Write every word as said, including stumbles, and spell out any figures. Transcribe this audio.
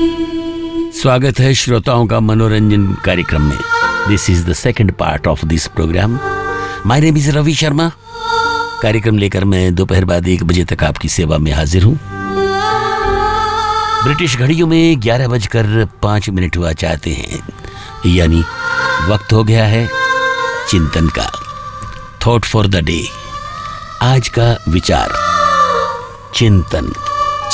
स्वागत है श्रोताओं का मनोरंजन कार्यक्रम में। This is the second part of this programme. My name is Ravi Sharma. कार्यक्रम लेकर मैं दोपहर बाद एक बजे तक आपकी सेवा में हाजिर हूँ। ब्रिटिश घड़ियों में ग्यारह बजकर पाँच मिनट हुआ चाहते हैं, यानी वक्त हो गया है चिंतन का। Thought for the day. आज का विचार चिंतन।